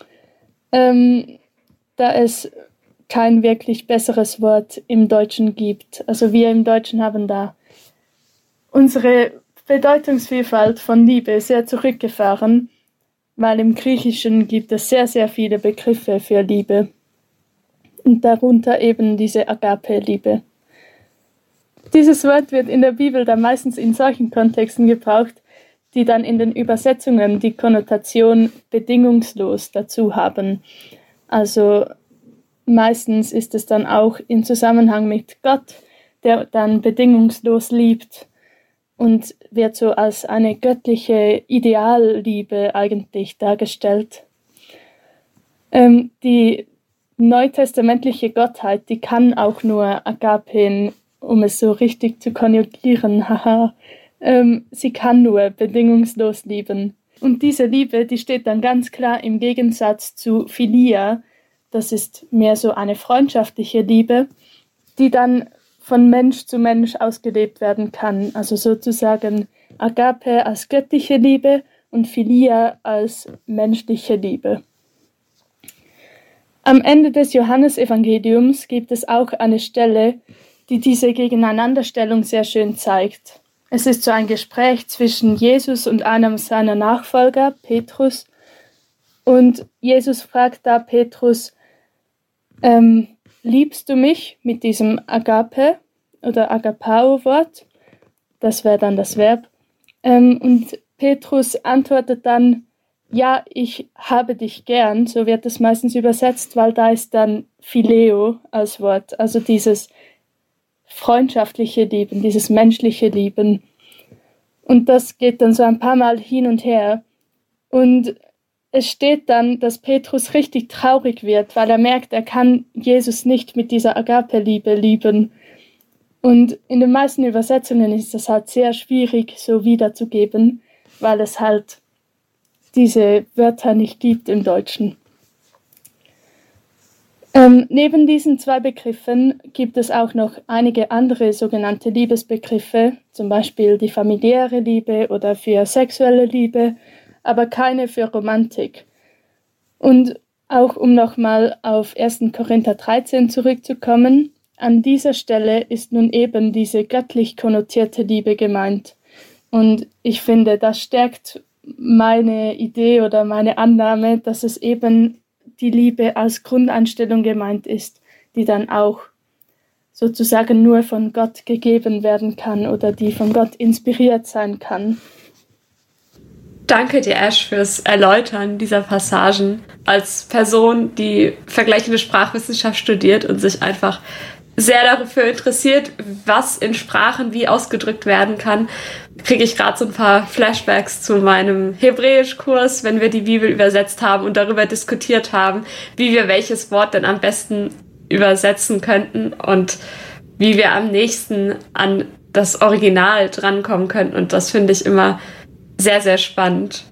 ähm, da es kein wirklich besseres Wort im Deutschen gibt. Also wir im Deutschen haben da unsere Bedeutungsvielfalt von Liebe sehr zurückgefahren, weil im Griechischen gibt es sehr, sehr viele Begriffe für Liebe und darunter eben diese Agape-Liebe. Dieses Wort wird in der Bibel dann meistens in solchen Kontexten gebraucht, die dann in den Übersetzungen die Konnotation bedingungslos dazu haben. Also meistens ist es dann auch in Zusammenhang mit Gott, der dann bedingungslos liebt und wird so als eine göttliche Idealliebe eigentlich dargestellt. Ähm, die neutestamentliche Gottheit, die kann auch nur Agapen, um es so richtig zu konjugieren, haha, ähm, sie kann nur bedingungslos lieben. Und diese Liebe, die steht dann ganz klar im Gegensatz zu Philia, das ist mehr so eine freundschaftliche Liebe, die dann von Mensch zu Mensch ausgelebt werden kann. Also sozusagen Agape als göttliche Liebe und Philia als menschliche Liebe. Am Ende des Johannesevangeliums gibt es auch eine Stelle, die diese Gegeneinanderstellung sehr schön zeigt. Es ist so ein Gespräch zwischen Jesus und einem seiner Nachfolger, Petrus. Und Jesus fragt da Petrus, ähm, liebst du mich mit diesem Agape oder Agapao-Wort? Das wäre dann das Verb. Ähm, und Petrus antwortet dann, ja, ich habe dich gern, so wird es meistens übersetzt, weil da ist dann Phileo als Wort, also dieses freundschaftliche Lieben, dieses menschliche Lieben. Und das geht dann so ein paar Mal hin und her. Und es steht dann, dass Petrus richtig traurig wird, weil er merkt, er kann Jesus nicht mit dieser Agape-Liebe lieben. Und in den meisten Übersetzungen ist das halt sehr schwierig so wiederzugeben, weil es halt diese Wörter nicht gibt im Deutschen. Ähm, neben diesen zwei Begriffen gibt es auch noch einige andere sogenannte Liebesbegriffe, zum Beispiel die familiäre Liebe oder für sexuelle Liebe, aber keine für Romantik. Und auch um nochmal auf erster Korinther dreizehn zurückzukommen, an dieser Stelle ist nun eben diese göttlich konnotierte Liebe gemeint. Und ich finde, das stärkt meine Idee oder meine Annahme, dass es eben die Liebe als Grundeinstellung gemeint ist, die dann auch sozusagen nur von Gott gegeben werden kann oder die von Gott inspiriert sein kann. Danke dir, Ash, fürs Erläutern dieser Passagen. Als Person, die vergleichende Sprachwissenschaft studiert und sich einfach sehr dafür interessiert, was in Sprachen wie ausgedrückt werden kann, kriege ich gerade so ein paar Flashbacks zu meinem Hebräischkurs, wenn wir die Bibel übersetzt haben und darüber diskutiert haben, wie wir welches Wort denn am besten übersetzen könnten und wie wir am nächsten an das Original drankommen könnten. Und das finde ich immer sehr, sehr spannend.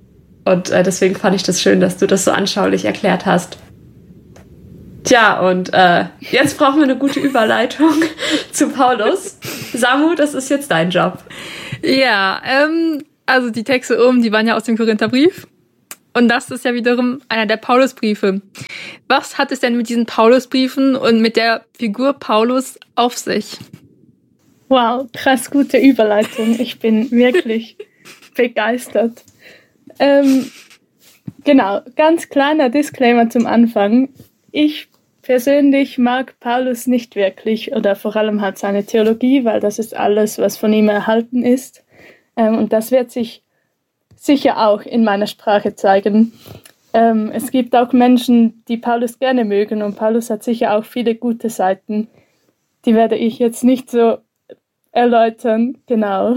Und äh, deswegen fand ich das schön, dass du das so anschaulich erklärt hast. Tja, und äh, jetzt brauchen wir eine gute Überleitung zu Paulus. Samu, das ist jetzt dein Job. Ja, ähm, also die Texte oben, die waren ja aus dem Korintherbrief. Und das ist ja wiederum einer der Paulusbriefe. Was hat es denn mit diesen Paulusbriefen und mit der Figur Paulus auf sich? Wow, krass gute Überleitung. Ich bin wirklich begeistert. Ähm, genau, ganz kleiner Disclaimer zum Anfang. Ich persönlich mag Paulus nicht wirklich oder vor allem halt seine Theologie, weil das ist alles, was von ihm erhalten ist. Ähm, und das wird sich sicher auch in meiner Sprache zeigen. Ähm, es gibt auch Menschen, die Paulus gerne mögen und Paulus hat sicher auch viele gute Seiten. Die werde ich jetzt nicht so erläutern, genau.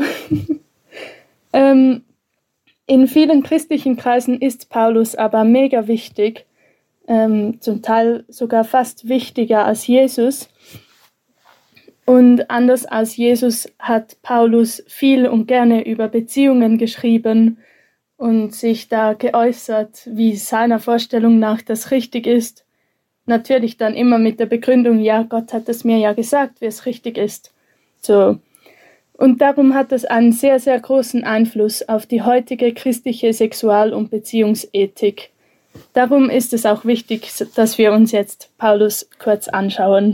ähm, in vielen christlichen Kreisen ist Paulus aber mega wichtig, ähm, zum Teil sogar fast wichtiger als Jesus. Und anders als Jesus hat Paulus viel und gerne über Beziehungen geschrieben und sich da geäußert, wie seiner Vorstellung nach das richtig ist. Natürlich dann immer mit der Begründung, ja, Gott hat es mir ja gesagt, wie es richtig ist. So. Und darum hat es einen sehr, sehr großen Einfluss auf die heutige christliche Sexual- und Beziehungsethik. Darum ist es auch wichtig, dass wir uns jetzt Paulus kurz anschauen.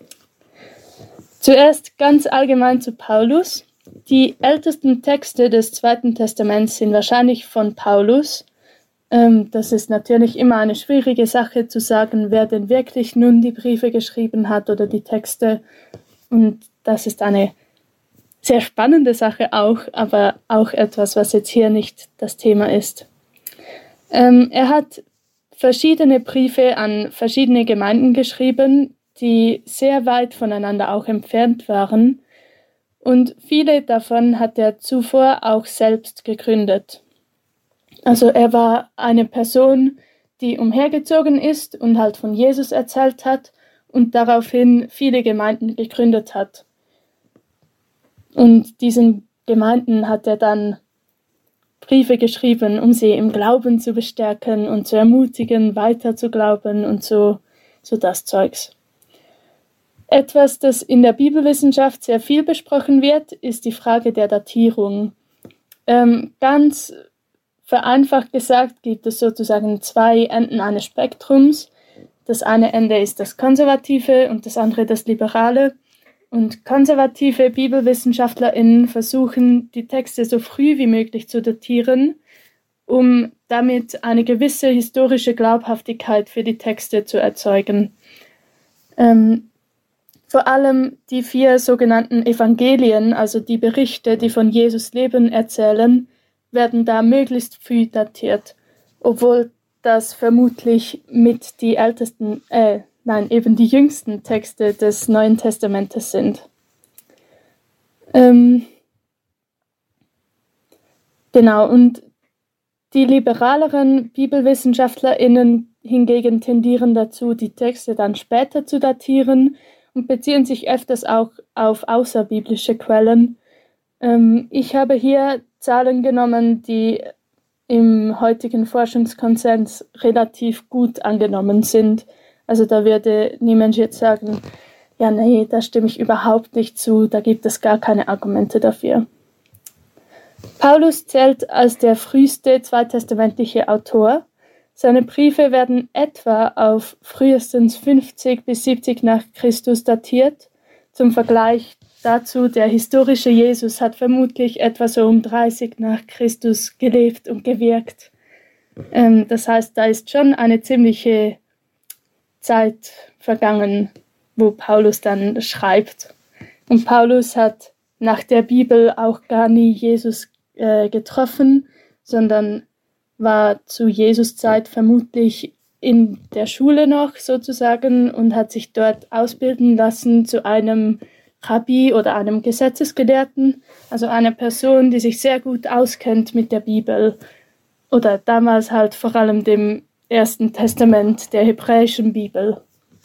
Zuerst ganz allgemein zu Paulus. Die ältesten Texte des Zweiten Testaments sind wahrscheinlich von Paulus. Ähm, das ist natürlich immer eine schwierige Sache zu sagen, wer denn wirklich nun die Briefe geschrieben hat oder die Texte. Und das ist eine sehr spannende Sache auch, aber auch etwas, was jetzt hier nicht das Thema ist. Ähm, er hat verschiedene Briefe an verschiedene Gemeinden geschrieben, die sehr weit voneinander auch entfernt waren. Und viele davon hat er zuvor auch selbst gegründet. Also er war eine Person, die umhergezogen ist und halt von Jesus erzählt hat und daraufhin viele Gemeinden gegründet hat. Und diesen Gemeinden hat er dann Briefe geschrieben, um sie im Glauben zu bestärken und zu ermutigen, weiter zu glauben und so, so das Zeugs. Etwas, das in der Bibelwissenschaft sehr viel besprochen wird, ist die Frage der Datierung. Ähm, ganz vereinfacht gesagt gibt es sozusagen zwei Enden eines Spektrums. Das eine Ende ist das Konservative und das andere das Liberale. Und konservative BibelwissenschaftlerInnen versuchen, die Texte so früh wie möglich zu datieren, um damit eine gewisse historische Glaubhaftigkeit für die Texte zu erzeugen. Ähm, Vor allem die vier sogenannten Evangelien, also die Berichte, die von Jesus Leben erzählen, werden da möglichst früh datiert, obwohl das vermutlich mit die ältesten, äh, nein, eben die jüngsten Texte des Neuen Testamentes sind. Ähm, genau, und die liberaleren BibelwissenschaftlerInnen hingegen tendieren dazu, die Texte dann später zu datieren, und beziehen sich öfters auch auf außerbiblische Quellen. Ähm, ich habe hier Zahlen genommen, die im heutigen Forschungskonsens relativ gut angenommen sind. Also da würde niemand jetzt sagen, ja, nee, da stimme ich überhaupt nicht zu, da gibt es gar keine Argumente dafür. Paulus zählt als der früheste zweitestamentliche Autor. Seine Briefe werden etwa auf frühestens fünfzig bis siebzig nach Christus datiert. Zum Vergleich dazu, der historische Jesus hat vermutlich etwa so um dreißig nach Christus gelebt und gewirkt. Ähm, das heißt, da ist schon eine ziemliche Zeit vergangen, wo Paulus dann schreibt. Und Paulus hat nach der Bibel auch gar nie Jesus äh, getroffen, sondern war zu Jesus Zeit vermutlich in der Schule noch sozusagen und hat sich dort ausbilden lassen zu einem Rabbi oder einem Gesetzesgelehrten, also einer Person, die sich sehr gut auskennt mit der Bibel oder damals halt vor allem dem Ersten Testament der hebräischen Bibel.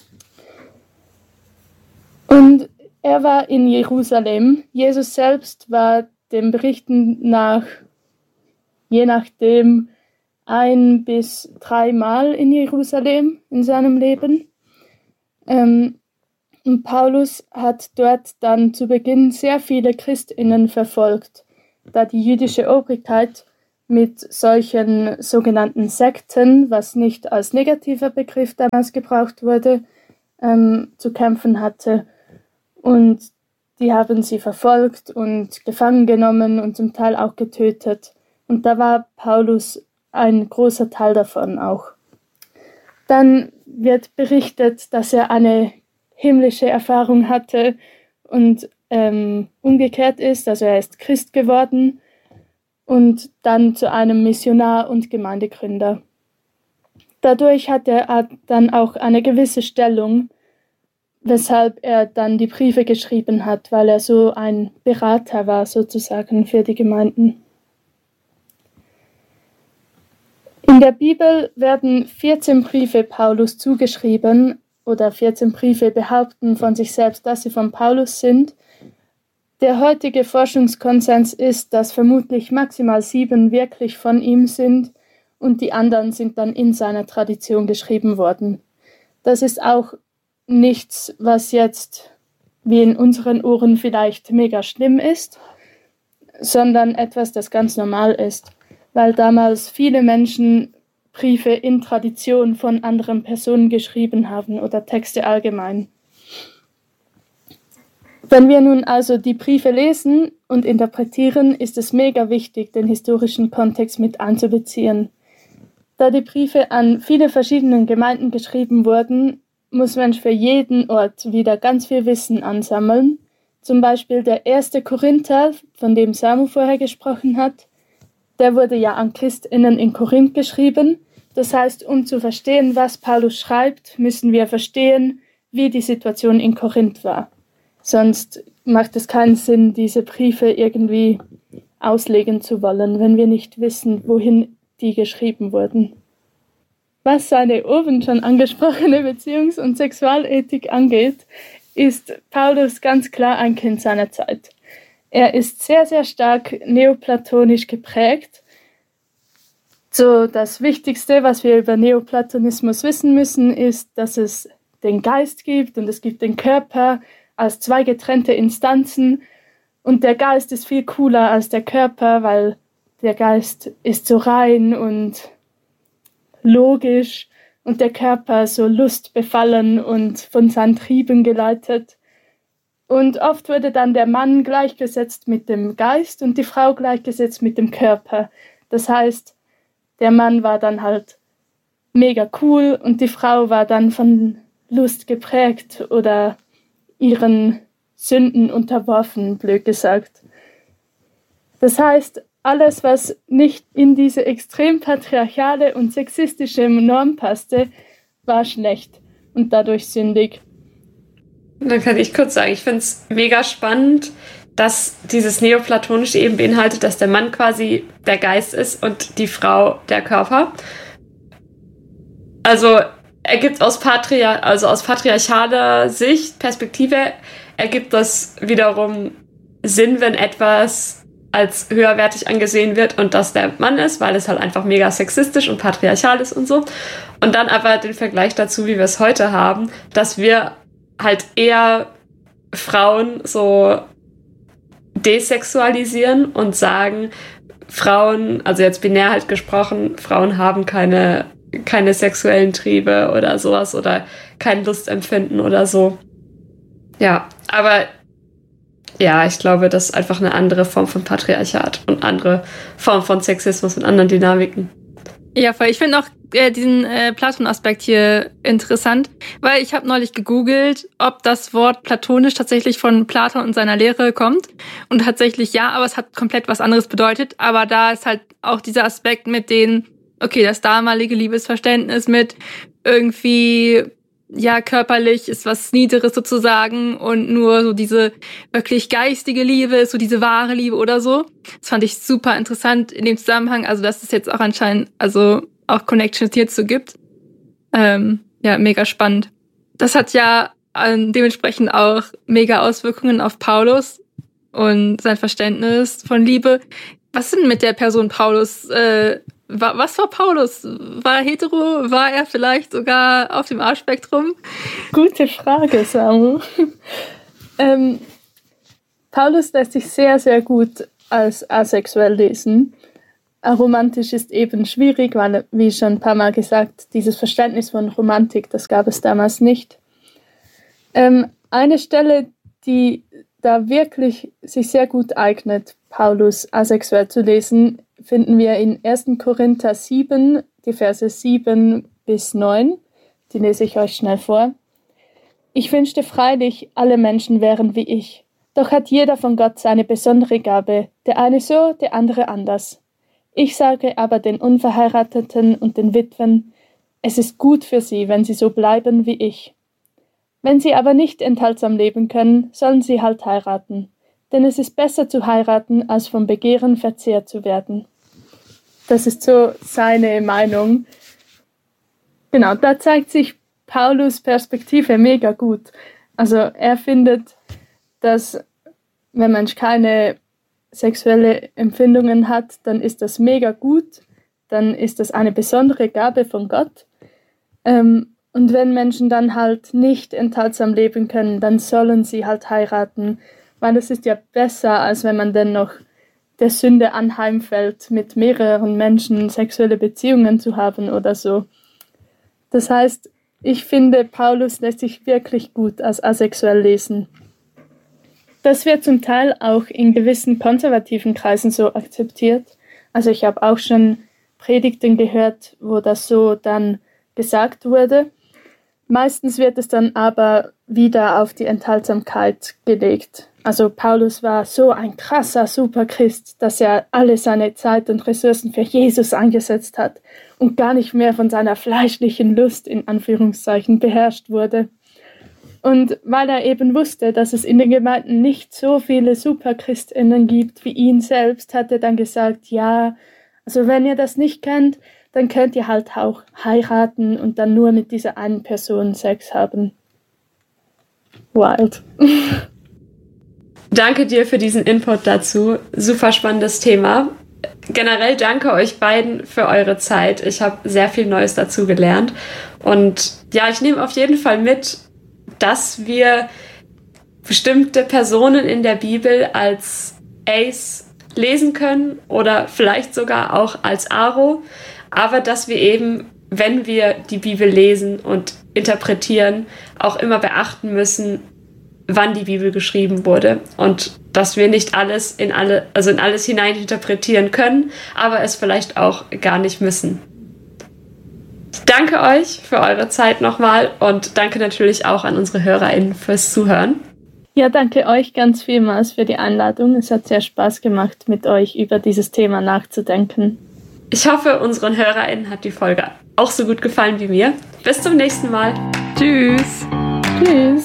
Und er war in Jerusalem. Jesus selbst war den Berichten nach, je nachdem, ein bis dreimal in Jerusalem in seinem Leben. Ähm, und Paulus hat dort dann zu Beginn sehr viele Christinnen verfolgt, da die jüdische Obrigkeit mit solchen sogenannten Sekten, was nicht als negativer Begriff damals gebraucht wurde, ähm, zu kämpfen hatte. Und die haben sie verfolgt und gefangen genommen und zum Teil auch getötet. Und da war Paulus ein großer Teil davon auch. Dann wird berichtet, dass er eine himmlische Erfahrung hatte und ähm, umgekehrt ist, also er ist Christ geworden und dann zu einem Missionar und Gemeindegründer. Dadurch hat er dann auch eine gewisse Stellung, weshalb er dann die Briefe geschrieben hat, weil er so ein Berater war sozusagen für die Gemeinden. In der Bibel werden vierzehn Briefe Paulus zugeschrieben oder vierzehn Briefe behaupten von sich selbst, dass sie von Paulus sind. Der heutige Forschungskonsens ist, dass vermutlich maximal sieben wirklich von ihm sind und die anderen sind dann in seiner Tradition geschrieben worden. Das ist auch nichts, was jetzt wie in unseren Ohren vielleicht mega schlimm ist, sondern etwas, das ganz normal ist, weil damals viele Menschen Briefe in Tradition von anderen Personen geschrieben haben oder Texte allgemein. Wenn wir nun also die Briefe lesen und interpretieren, ist es mega wichtig, den historischen Kontext mit einzubeziehen. Da die Briefe an viele verschiedene Gemeinden geschrieben wurden, muss man für jeden Ort wieder ganz viel Wissen ansammeln. Zum Beispiel der erste Korinther, von dem Samu vorher gesprochen hat, der wurde ja an ChristInnen in Korinth geschrieben. Das heißt, um zu verstehen, was Paulus schreibt, müssen wir verstehen, wie die Situation in Korinth war. Sonst macht es keinen Sinn, diese Briefe irgendwie auslegen zu wollen, wenn wir nicht wissen, wohin die geschrieben wurden. Was seine oben schon angesprochene Beziehungs- und Sexualethik angeht, ist Paulus ganz klar ein Kind seiner Zeit. Er ist sehr, sehr stark neoplatonisch geprägt. So, das Wichtigste, was wir über Neoplatonismus wissen müssen, ist, dass es den Geist gibt und es gibt den Körper als zwei getrennte Instanzen. Und der Geist ist viel cooler als der Körper, weil der Geist ist so rein und logisch und der Körper so lustbefallen und von seinen Trieben geleitet. Und oft wurde dann der Mann gleichgesetzt mit dem Geist und die Frau gleichgesetzt mit dem Körper. Das heißt, der Mann war dann halt mega cool und die Frau war dann von Lust geprägt oder ihren Sünden unterworfen, blöd gesagt. Das heißt, alles, was nicht in diese extrem patriarchale und sexistische Norm passte, war schlecht und dadurch sündig. Dann kann ich kurz sagen, ich finde es mega spannend, dass dieses Neoplatonische eben beinhaltet, dass der Mann quasi der Geist ist und die Frau der Körper. Also ergibt aus Patriar- also aus patriarchaler Sicht, Perspektive, ergibt das wiederum Sinn, wenn etwas als höherwertig angesehen wird und das der Mann ist, weil es halt einfach mega sexistisch und patriarchal ist und so. Und dann aber den Vergleich dazu, wie wir es heute haben, dass wir halt eher Frauen so desexualisieren und sagen, Frauen, also jetzt binär halt gesprochen, Frauen haben keine, keine sexuellen Triebe oder sowas oder kein Lustempfinden oder so. Ja, aber ja, ich glaube, das ist einfach eine andere Form von Patriarchat und andere Form von Sexismus und anderen Dynamiken. Ja, voll. Ich finde auch äh, diesen äh, Platon-Aspekt hier interessant, weil ich habe neulich gegoogelt, ob das Wort platonisch tatsächlich von Platon und seiner Lehre kommt. Und tatsächlich ja, aber es hat komplett was anderes bedeutet. Aber da ist halt auch dieser Aspekt mit den, okay, das damalige Liebesverständnis mit irgendwie, ja, körperlich ist was Niederes sozusagen und nur so diese wirklich geistige Liebe ist so diese wahre Liebe oder so. Das fand ich super interessant in dem Zusammenhang, also dass es jetzt auch anscheinend also auch Connections hierzu gibt. Ähm, ja, mega spannend. Das hat ja ähm, dementsprechend auch mega Auswirkungen auf Paulus und sein Verständnis von Liebe. Was ist denn mit der Person Paulus? Äh, Was war Paulus? War er hetero? War er vielleicht sogar auf dem A-Spektrum? Gute Frage, Samu. ähm, Paulus lässt sich sehr, sehr gut als asexuell lesen. Aromantisch ist eben schwierig, weil, wie schon ein paar Mal gesagt, dieses Verständnis von Romantik, das gab es damals nicht. Ähm, eine Stelle, die da wirklich sich sehr gut eignet, Paulus asexuell zu lesen, finden wir in erster Korinther sieben, die Verse sieben bis neun. Die lese ich euch schnell vor. Ich wünschte freilich, alle Menschen wären wie ich. Doch hat jeder von Gott seine besondere Gabe, der eine so, der andere anders. Ich sage aber den Unverheirateten und den Witwen, es ist gut für sie, wenn sie so bleiben wie ich. Wenn sie aber nicht enthaltsam leben können, sollen sie halt heiraten. Denn es ist besser zu heiraten, als vom Begehren verzehrt zu werden. Das ist so seine Meinung. Genau, da zeigt sich Paulus' Perspektive mega gut. Also er findet, dass wenn man keine sexuelle Empfindungen hat, dann ist das mega gut, dann ist das eine besondere Gabe von Gott. Ähm, und wenn Menschen dann halt nicht enthaltsam leben können, dann sollen sie halt heiraten, weil es ist ja besser, als wenn man dann noch der Sünde anheimfällt, mit mehreren Menschen sexuelle Beziehungen zu haben oder so. Das heißt, ich finde, Paulus lässt sich wirklich gut als asexuell lesen. Das wird zum Teil auch in gewissen konservativen Kreisen so akzeptiert. Also ich habe auch schon Predigten gehört, wo das so dann gesagt wurde. Meistens wird es dann aber wieder auf die Enthaltsamkeit gelegt. Also Paulus war so ein krasser Superchrist, dass er alle seine Zeit und Ressourcen für Jesus eingesetzt hat und gar nicht mehr von seiner fleischlichen Lust in Anführungszeichen beherrscht wurde. Und weil er eben wusste, dass es in den Gemeinden nicht so viele SuperchristInnen gibt wie ihn selbst, hat er dann gesagt, ja, also wenn ihr das nicht könnt, dann könnt ihr halt auch heiraten und dann nur mit dieser einen Person Sex haben. Wild. Danke dir für diesen Input dazu. Super spannendes Thema. Generell danke euch beiden für eure Zeit. Ich habe sehr viel Neues dazu gelernt. Und ja, ich nehme auf jeden Fall mit, dass wir bestimmte Personen in der Bibel als Ace lesen können oder vielleicht sogar auch als Aro, aber dass wir eben, wenn wir die Bibel lesen und interpretieren, auch immer beachten müssen, wann die Bibel geschrieben wurde und dass wir nicht alles in alle, also in alles hinein interpretieren können, aber es vielleicht auch gar nicht müssen. Ich danke euch für eure Zeit nochmal und danke natürlich auch an unsere HörerInnen fürs Zuhören. Ja, danke euch ganz vielmals für die Einladung. Es hat sehr Spaß gemacht, mit euch über dieses Thema nachzudenken. Ich hoffe, unseren HörerInnen hat die Folge auch so gut gefallen wie mir. Bis zum nächsten Mal. Tschüss. Tschüss.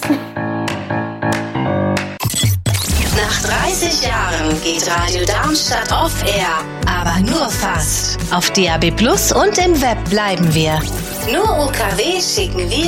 Nach dreißig Jahren geht Radio Darmstadt off air, aber nur fast. Auf D A B Plus und im Web bleiben wir. Nur U K W schicken wir